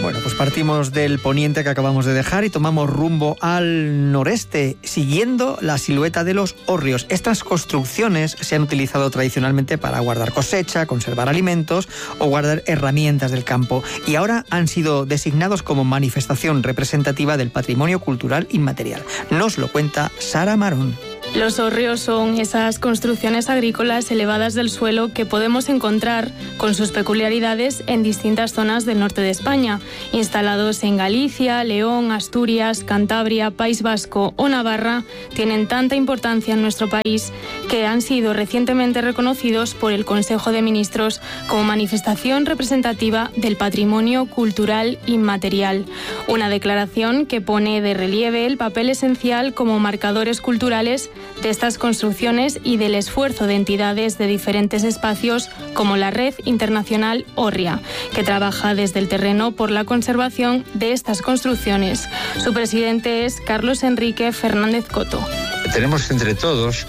Bueno, pues partimos del poniente que acabamos de dejar y tomamos rumbo al noreste, siguiendo la silueta de los hórreos. Estas construcciones se han utilizado tradicionalmente para guardar cosecha, conservar alimentos o guardar herramientas del campo, y ahora han sido designados como manifestación representativa del patrimonio cultural inmaterial. Nos lo cuenta Sara Marón. Los hórreos son esas construcciones agrícolas elevadas del suelo que podemos encontrar, con sus peculiaridades, en distintas zonas del norte de España, instalados en Galicia, León, Asturias, Cantabria, País Vasco o Navarra. Tienen tanta importancia en nuestro país que han sido recientemente reconocidos por el Consejo de Ministros como manifestación representativa del patrimonio cultural inmaterial. Una declaración que pone de relieve el papel esencial como marcadores culturales de estas construcciones y del esfuerzo de entidades de diferentes espacios como la Red Internacional Hórrea, que trabaja desde el terreno por la conservación de estas construcciones. Su presidente es Carlos Enrique Fernández Coto. Tenemos entre todos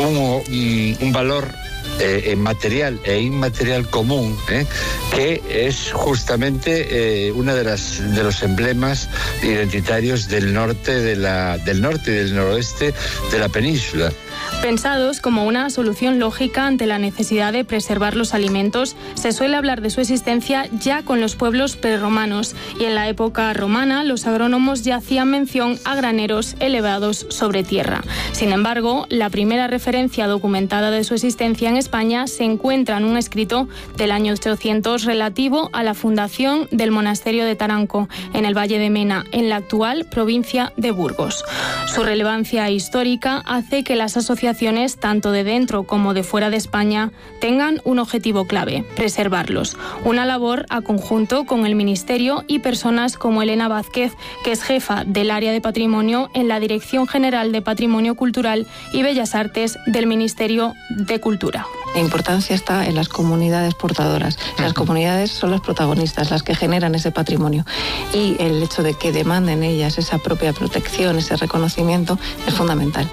un valor material e inmaterial común, que es justamente uno de los emblemas identitarios del norte y del noroeste de la península. Pensados como una solución lógica ante la necesidad de preservar los alimentos, se suele hablar de su existencia ya con los pueblos prerromanos, y en la época romana los agrónomos ya hacían mención a graneros elevados sobre tierra. Sin embargo, la primera referencia documentada de su existencia en España se encuentra en un escrito del año 800 relativo a la fundación del monasterio de Taranco, en el Valle de Mena, en la actual provincia de Burgos. Su relevancia histórica hace que las asociaciones tanto de dentro como de fuera de España tengan un objetivo clave: preservarlos. Una labor a conjunto con el Ministerio y personas como Elena Vázquez, que es jefa del área de patrimonio en la Dirección General de Patrimonio Cultural y Bellas Artes del Ministerio de Cultura. La importancia está en las comunidades portadoras. Las comunidades son las protagonistas, las que generan ese patrimonio, y el hecho de que demanden ellas esa propia protección, ese reconocimiento, es fundamental.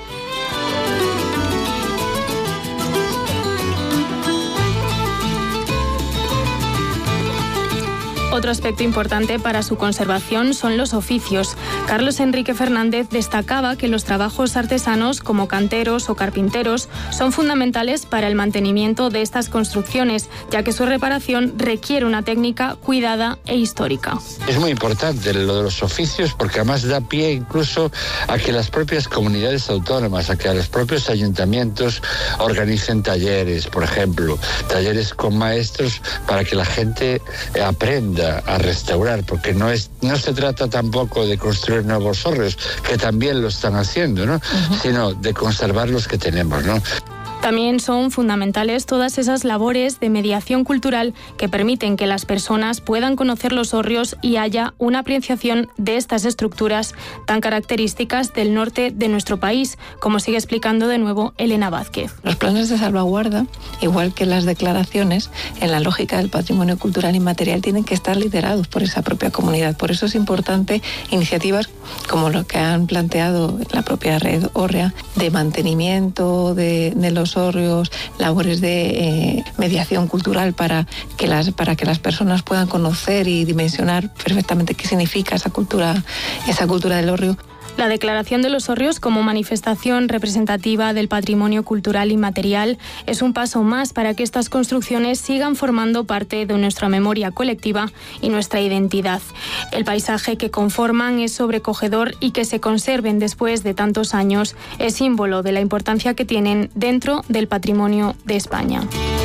Otro aspecto importante para su conservación son los oficios. Carlos Enrique Fernández destacaba que los trabajos artesanos, como canteros o carpinteros, son fundamentales para el mantenimiento de estas construcciones, ya que su reparación requiere una técnica cuidada e histórica. Es muy importante lo de los oficios, porque además da pie incluso a que las propias comunidades autónomas, a que a los propios ayuntamientos organicen talleres, por ejemplo, talleres con maestros, para que la gente aprenda a restaurar, porque no se trata tampoco de construir nuevos hórreos, que también lo están haciendo, ¿no? Sino de conservar los que tenemos, ¿no? También son fundamentales todas esas labores de mediación cultural que permiten que las personas puedan conocer los hórreos y haya una apreciación de estas estructuras tan características del norte de nuestro país, como sigue explicando de nuevo Elena Vázquez. Los planes de salvaguarda, igual que las declaraciones, en la lógica del patrimonio cultural inmaterial, tienen que estar liderados por esa propia comunidad. Por eso es importante iniciativas como lo que han planteado la propia Red Hórrea, de mantenimiento de los hórreos, labores de mediación cultural para que las personas puedan conocer y dimensionar perfectamente qué significa esa cultura del hórreo. La declaración de los hórreos como manifestación representativa del patrimonio cultural inmaterial es un paso más para que estas construcciones sigan formando parte de nuestra memoria colectiva y nuestra identidad. El paisaje que conforman es sobrecogedor, y que se conserven después de tantos años es símbolo de la importancia que tienen dentro del patrimonio de España.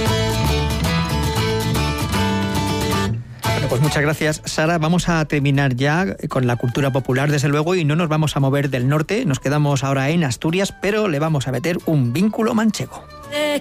Pues muchas gracias, Sara. Vamos a terminar ya con la cultura popular, desde luego, y no nos vamos a mover del norte. Nos quedamos ahora en Asturias, pero le vamos a meter un vínculo manchego.